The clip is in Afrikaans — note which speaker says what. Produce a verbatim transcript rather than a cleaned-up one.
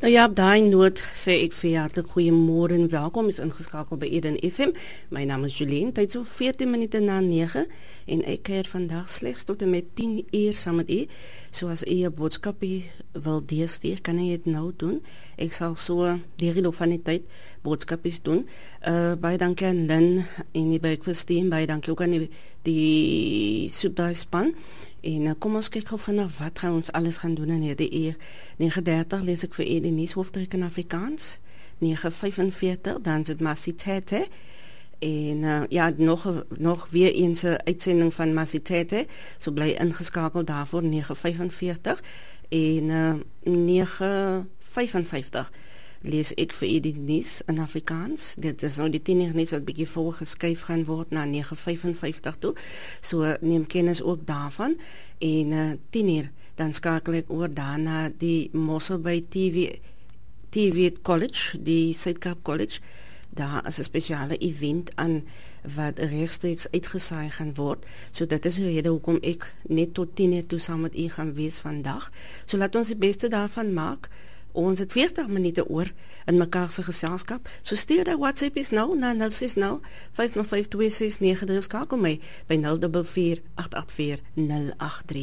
Speaker 1: Nou ja, op daai noot sê ek vir jou hartlik goeiemôre en welkom is ingeskakel by Eden F M. My naam is Julien, tyd so veertien minute na nege en ek keer vandag slegs tot en met tien uur saam met u. So as u 'n boodskapie wil deurstuur, kan u dit nou doen. Ek sal so deur die loop van die tyd boodskapies doen. Uh, baie dankie aan Lynn en die breakfast team, baie dankie ook aan die, die soepduifspan. En uh, kom ons kyk gou vanaf wat gaan ons alles gaan doen in hierdie uur. nege dertig lees ek vir u die nuushooftrekke in Afrikaans. nege vyfenveertig dan is dit Masitete. En uh, ja, nog, nog weer eens 'n uitsending van Masitete. So bly ingeskakel daarvoor nege vyfenveertig en uh, nege vyfenvyftig lees ek vir u die nuus in Afrikaans. Dit is nou die tien uur nuus wat bietjie voorgeskuif gaan word na nege vyfenvyftig toe. So neem kennis ook daarvan. En uh, tien uur dan skakel ek oor daarna die Mosselbaai T V T V College, die Suid-Kaap College. Daar is 'n spesiale event aan wat regstreeks uitgesaai gaan word. So dit is die rede hoekom ek net tot tien uur toe saam met u gaan wees vandag. So laat ons die beste daarvan maak. Ons het veertig minute oor in mekaar se geselskap. So stuur daai WhatsApp is nou na nul ses nul vyf nul vyf twee ses nege drie, skakel my by nul vier vier agt agt vier nul agt drie.